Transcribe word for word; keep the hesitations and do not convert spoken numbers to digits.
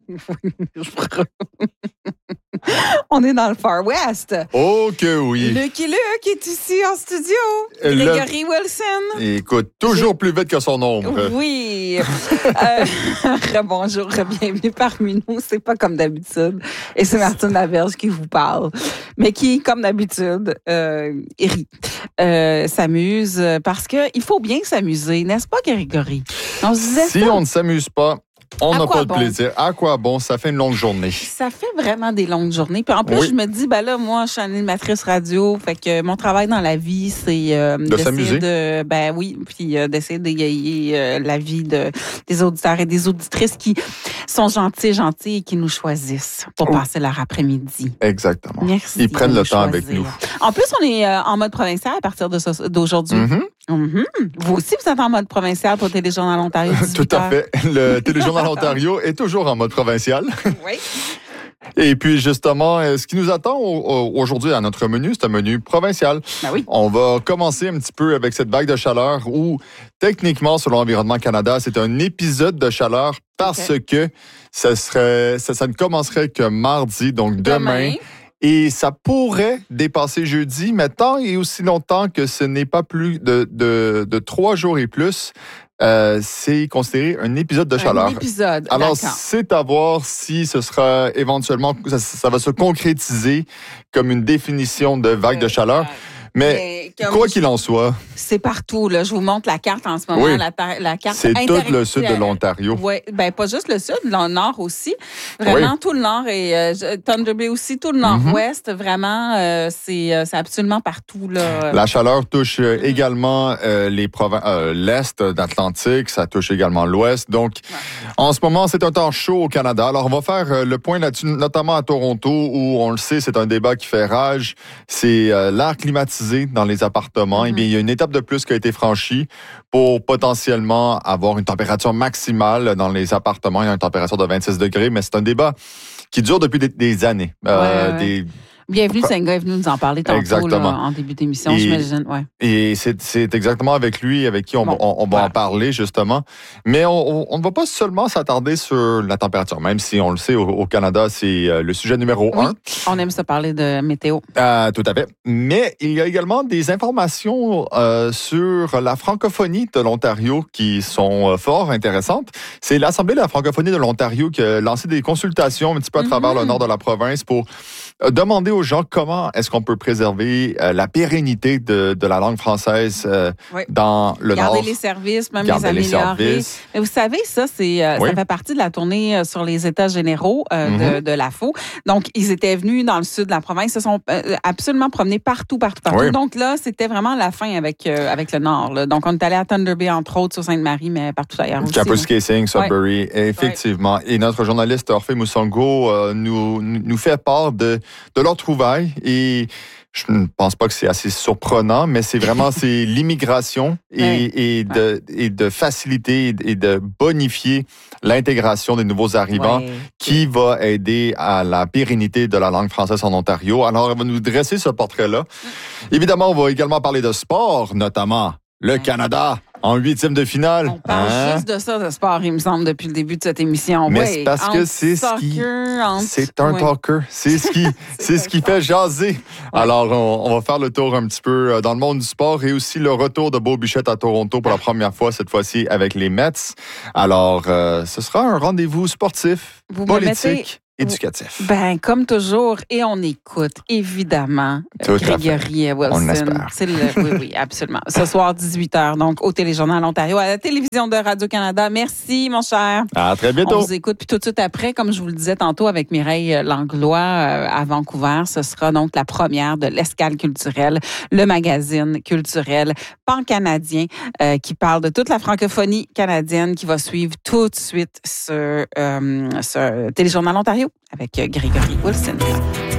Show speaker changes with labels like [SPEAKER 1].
[SPEAKER 1] On est dans le Far West.
[SPEAKER 2] Oh que oui.
[SPEAKER 1] Lucky Luke est ici en studio.
[SPEAKER 2] Le...
[SPEAKER 1] Grégory Wilson.
[SPEAKER 2] Écoute, toujours J'ai... plus vite que son ombre.
[SPEAKER 1] Oui. euh, bonjour, bienvenue parmi nous. C'est pas comme d'habitude. Et c'est Martine Laberge qui vous parle. Mais qui, comme d'habitude, euh, rit. Euh, s'amuse parce qu'il faut bien s'amuser, n'est-ce pas, Grégory?
[SPEAKER 2] On se disait si ça. On ne s'amuse pas, on n'a pas de
[SPEAKER 1] bon?
[SPEAKER 2] plaisir. À quoi bon? Ça fait une longue journée.
[SPEAKER 1] Ça fait vraiment des longues journées. Puis en plus,
[SPEAKER 2] oui.
[SPEAKER 1] je me dis, ben là, moi, je suis animatrice radio. Fait que mon travail dans la vie, c'est euh,
[SPEAKER 2] de s'amuser.
[SPEAKER 1] De, ben oui, puis euh, d'essayer d'égayer euh, la vie de, des auditeurs et des auditrices qui sont gentils, gentils et qui nous choisissent pour oh. passer leur après-midi.
[SPEAKER 2] Exactement.
[SPEAKER 1] Merci.
[SPEAKER 2] Ils prennent le temps
[SPEAKER 1] choisir.
[SPEAKER 2] avec nous.
[SPEAKER 1] En plus, on est euh, en mode provincial à partir de ce, d'aujourd'hui.
[SPEAKER 2] Mm-hmm.
[SPEAKER 1] Mm-hmm. Vous aussi, vous êtes en mode provincial pour Téléjournal Ontario.
[SPEAKER 2] Tout à fait. Le Téléjournal Ontario est toujours en mode provincial.
[SPEAKER 1] Oui.
[SPEAKER 2] Et puis, justement, ce qui nous attend aujourd'hui à notre menu, c'est un menu provincial.
[SPEAKER 1] Ben oui.
[SPEAKER 2] On va commencer un petit peu avec cette vague de chaleur où, techniquement, selon Environnement Canada, c'est un épisode de chaleur parce okay. que ça, serait, ça, ça ne commencerait que mardi, donc demain. demain. Et ça pourrait dépasser jeudi, mais tant et aussi longtemps que ce n'est pas plus de, de, de trois jours et plus, euh, c'est considéré un épisode de chaleur.
[SPEAKER 1] Un épisode,
[SPEAKER 2] Alors,
[SPEAKER 1] d'accord.
[SPEAKER 2] c'est à voir si ce sera éventuellement, ça, ça va se concrétiser comme une définition de vague de chaleur. Mais, Mais quoi qu'il en soit...
[SPEAKER 1] C'est partout. Là. Je vous montre la carte en ce moment.
[SPEAKER 2] Oui.
[SPEAKER 1] La, ta- la carte
[SPEAKER 2] c'est tout le sud de l'Ontario.
[SPEAKER 1] Oui, ben pas juste le sud, le nord aussi. Vraiment, oui. tout le nord et euh, Thunder Bay aussi, tout le nord-ouest. Mm-hmm. Vraiment, euh, c'est, euh, c'est absolument partout. Là.
[SPEAKER 2] La chaleur touche euh, mm-hmm. également euh, les provin- euh, l'est d'Atlantique. Ça touche également l'ouest. Donc, ouais. en ce moment, c'est un temps chaud au Canada. Alors, on va faire euh, le point là-dessus, notamment à Toronto, où, on le sait, c'est un débat qui fait rage. C'est euh, l'air climatisé dans les appartements, mm-hmm. eh bien, il y a une étape de plus qui a été franchie pour potentiellement avoir une température maximale dans les appartements. Il y a une température de vingt-six degrés, mais c'est un débat qui dure depuis des, des années.
[SPEAKER 1] Ouais,
[SPEAKER 2] euh,
[SPEAKER 1] ouais.
[SPEAKER 2] Des...
[SPEAKER 1] Bienvenue, Senga est venu nous en parler tantôt là, en début d'émission, et, j'imagine. Ouais.
[SPEAKER 2] Et c'est, c'est exactement avec lui avec qui on, bon, on, on va ouais. en parler, justement. Mais on, on ne va pas seulement s'attarder sur la température, même si on le sait, au, au Canada, c'est euh, le sujet numéro
[SPEAKER 1] oui,
[SPEAKER 2] un.
[SPEAKER 1] On aime ça parler de météo.
[SPEAKER 2] Euh, tout à fait. Mais il y a également des informations euh, sur la francophonie de l'Ontario qui sont euh, fort intéressantes. C'est l'Assemblée de la francophonie de l'Ontario qui a lancé des consultations un petit peu à mm-hmm. travers le nord de la province pour euh, demander aux gens comment est-ce qu'on peut préserver euh, la pérennité de, de la langue française euh, oui. dans le
[SPEAKER 1] Garder
[SPEAKER 2] Nord.
[SPEAKER 1] Garder les services, même
[SPEAKER 2] Garder
[SPEAKER 1] les améliorer.
[SPEAKER 2] Les services.
[SPEAKER 1] Mais vous savez, ça, c'est, euh,
[SPEAKER 2] oui.
[SPEAKER 1] ça fait partie de la tournée euh, sur les États généraux euh, mm-hmm. de, de l'A F O. Donc, ils étaient venus dans le sud de la province, se sont euh, absolument promenés partout, partout, partout. Oui. Donc là, c'était vraiment la fin avec, euh, avec le Nord. Là. Donc, on est allé à Thunder Bay, entre autres, sur Sainte-Marie, mais partout ailleurs aussi.
[SPEAKER 2] Kapuskasing, Sudbury,
[SPEAKER 1] oui.
[SPEAKER 2] effectivement.
[SPEAKER 1] Oui.
[SPEAKER 2] Et notre journaliste Orphée Moussongo euh, nous, nous fait part de, de leur trouvaille. Et je ne pense pas que c'est assez surprenant, mais c'est vraiment c'est l'immigration et, oui. et, de, et de faciliter et de bonifier l'intégration des nouveaux arrivants oui. qui va aider à la pérennité de la langue française en Ontario. Alors, elle va nous dresser ce portrait-là. Mm. Évidemment, on va également parler de sport, notamment le Canada en huitième de finale.
[SPEAKER 1] On parle hein? juste de ça, de sport, il me semble, depuis le début de cette émission.
[SPEAKER 2] Mais
[SPEAKER 1] oui,
[SPEAKER 2] c'est parce que c'est ce qui...
[SPEAKER 1] Entre...
[SPEAKER 2] C'est un oui. talker. C'est ce qui, c'est c'est ce qui fait jaser. Ouais. Alors, on, on va faire le tour un petit peu dans le monde du sport et aussi le retour de Beau Bichette à Toronto pour la première fois, cette fois-ci, avec les Mets. Alors, euh, ce sera un rendez-vous sportif,
[SPEAKER 1] Vous
[SPEAKER 2] politique. Éducatif.
[SPEAKER 1] Ben, comme toujours, et on écoute, évidemment,
[SPEAKER 2] Tout
[SPEAKER 1] Grégory Wilson.
[SPEAKER 2] On l'espère.
[SPEAKER 1] C'est le, oui, oui, absolument. Ce soir, dix-huit heures, donc, au Téléjournal Ontario, à la télévision de Radio-Canada. Merci, mon cher.
[SPEAKER 2] À très bientôt.
[SPEAKER 1] On vous écoute. Puis tout de suite après, comme je vous le disais tantôt avec Mireille Langlois euh, à Vancouver, ce sera donc la première de l'Escale culturelle, le magazine culturel pan-canadien euh, qui parle de toute la francophonie canadienne qui va suivre tout de suite sur, euh, sur Téléjournal Ontario avec Grégory Wilson.